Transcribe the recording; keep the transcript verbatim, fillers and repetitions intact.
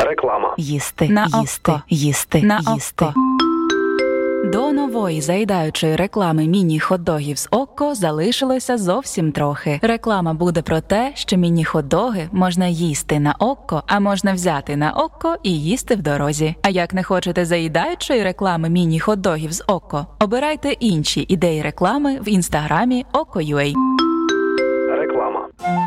Реклама. Їсти, На їсти, око. їсти, На їсти. око. До нової заїдаючої реклами міні-хот-догів з Окко залишилося зовсім трохи. Реклама буде про те, що міні-хот-доги можна їсти на Окко, а можна взяти на Окко і їсти в дорозі. А як не хочете заїдаючої реклами міні-хот-догів з Окко, обирайте інші ідеї реклами в інстаграмі Окко.ua.